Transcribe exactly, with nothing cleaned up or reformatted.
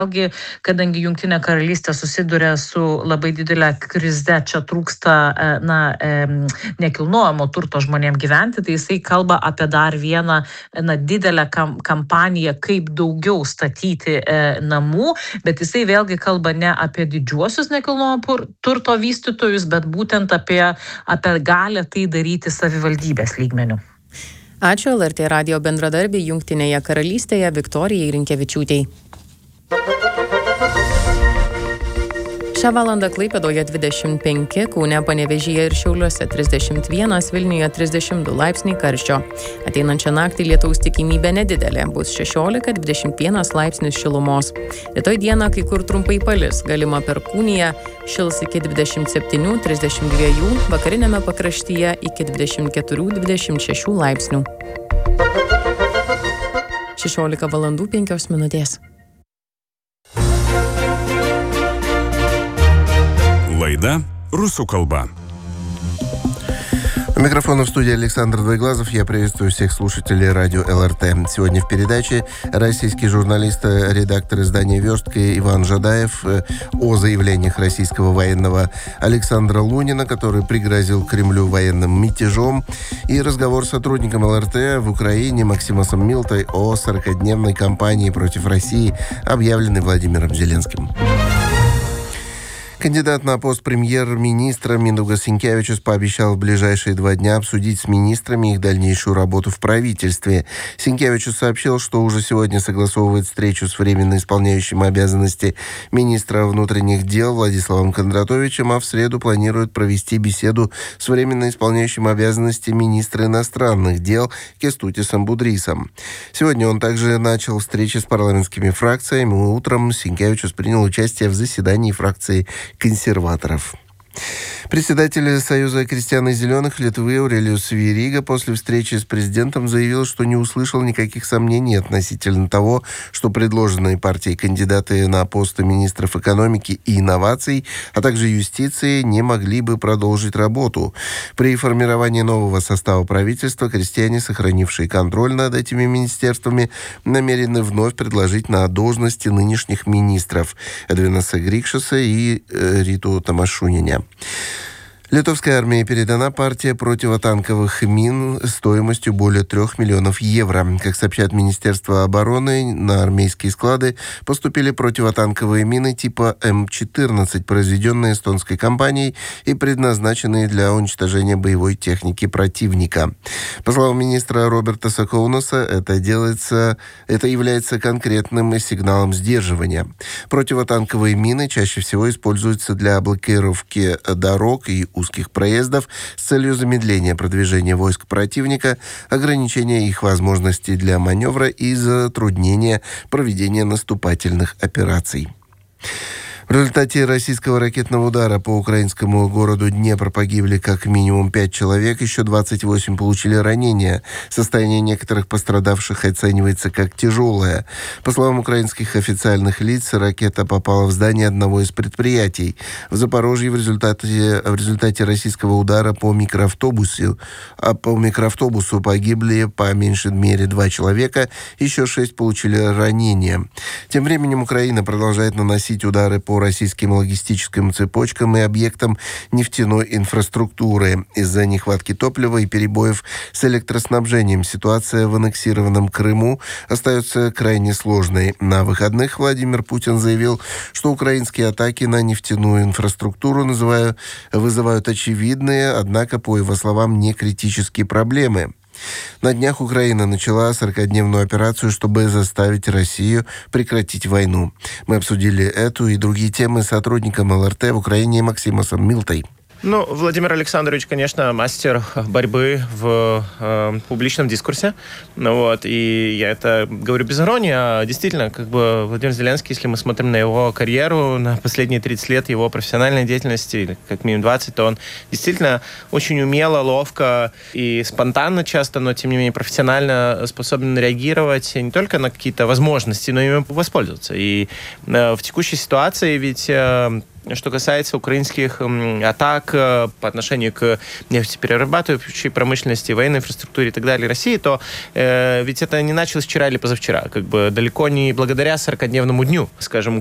Vėlgi, kadangi Jungtinė karalystė susiduria su labai didelė krize, čia trūksta na, nekilnojamo turto žmonėms gyventi, tai jisai kalba apie dar vieną na, didelę kam, kampaniją, kaip daugiau statyti e, namų, bet jisai vėlgi kalba ne apie didžiuosius nekilnojamo turto vystytojus, bet būtent apie, apie galę tai daryti savivaldybės lygmeniu. Ačiū L R T radijo bendradarbė Jungtinėje karalystėje Viktorijai Rinkevičiūtei. Šią valandą Klaipėdoje dvidešimt penki, Kaune, Panevėžyje ir Šiauliuose trisdešimt vienas, Vilniuje trisdešimt du laipsniai karščio. Ateinančią naktį lietaus tikimybė nedidelė, bus šešiolika dvidešimt vienas laipsnis šilumos. Rytoj dieną kai kur trumpai palis, galima perkūnija, šils iki dvidešimt septyni trisdešimt dva, vakarinėme pakraštyje iki dvidešimt keturi dvidešimt šeši laipsnių. šešiolika valandų penkios minutės. Лайда «Русу колба». У микрофона в студии Александр Двоеглазов. Я приветствую всех слушателей радио Л Р Т. Сегодня в передаче российский журналист, редактор издания «Верстка» Иван Жадаев о заявлениях российского военного Александра Лунина, который пригрозил Кремлю военным мятежом, и разговор с сотрудником Л Р Т в Украине Максимосом Милтой о сорокадневной кампании против России, объявленной Владимиром Зеленским. Кандидат на пост премьер-министра Миндаугас Синкевичус пообещал в ближайшие два дня обсудить с министрами их дальнейшую работу в правительстве. Синкевичус сообщил, что уже сегодня согласовывает встречу с временно исполняющим обязанности министра внутренних дел Владиславом Кондратовичем, а в среду планирует провести беседу с временно исполняющим обязанности министра иностранных дел Кестутисом Будрисом. Сегодня он также начал встречи с парламентскими фракциями. Утром Синкевичус принял участие в заседании фракции консерваторов. Председатель Союза крестьян и зеленых Литвы Аурелиус Верига после встречи с президентом заявил, что не услышал никаких сомнений относительно того, что предложенные партией кандидаты на посты министров экономики и инноваций, а также юстиции не могли бы продолжить работу. При формировании нового состава правительства крестьяне, сохранившие контроль над этими министерствами, намерены вновь предложить на должности нынешних министров Эдвинаса Грикшеса и э, Риту Тамашуниня. Литовской армии передана партия противотанковых мин стоимостью более трех миллионов евро. Как сообщает Министерство обороны, на армейские склады поступили противотанковые мины типа М четырнадцать, произведенные эстонской компанией и предназначенные для уничтожения боевой техники противника. По словам министра Роберта Сакоунаса, это, делается, это является конкретным сигналом сдерживания. Противотанковые мины чаще всего используются для блокировки дорог и узких проездов с целью замедления продвижения войск противника, ограничения их возможностей для маневра и затруднения проведения наступательных операций. В результате российского ракетного удара по украинскому городу Днепр погибли как минимум пять человек, еще двадцать восемь получили ранения. Состояние некоторых пострадавших оценивается как тяжелое. По словам украинских официальных лиц, ракета попала в здание одного из предприятий. В Запорожье в результате, в результате российского удара по микроавтобусу, а по микроавтобусу погибли по меньшей мере два человека, еще шесть получили ранения. Тем временем Украина продолжает наносить удары по российским логистическим цепочкам и объектам нефтяной инфраструктуры. Из-за нехватки топлива и перебоев с электроснабжением ситуация в аннексированном Крыму остается крайне сложной. На выходных Владимир Путин заявил, что украинские атаки на нефтяную инфраструктуру называю, вызывают очевидные, однако, по его словам, не критические проблемы. На днях Украина начала сорокадневную операцию, чтобы заставить Россию прекратить войну. Мы обсудили эту и другие темы с сотрудником Л Р Т в Украине Максимосом Милтой. Ну, Владимир Александрович, конечно, мастер борьбы в э, публичном дискурсе. Ну, вот, и я это говорю без иронии, а действительно, как бы Владимир Зеленский, если мы смотрим на его карьеру, на последние тридцать лет его профессиональной деятельности, или как минимум двадцать, то он действительно очень умело, ловко и спонтанно часто, но тем не менее профессионально способен реагировать не только на какие-то возможности, но и воспользоваться. И э, в текущей ситуации ведь... Э, что касается украинских атак по отношению к нефтеперерабатывающей промышленности, военной инфраструктуре и так далее России, то э, ведь это не началось вчера или позавчера. Как бы далеко не благодаря сорокадневному дню, скажем,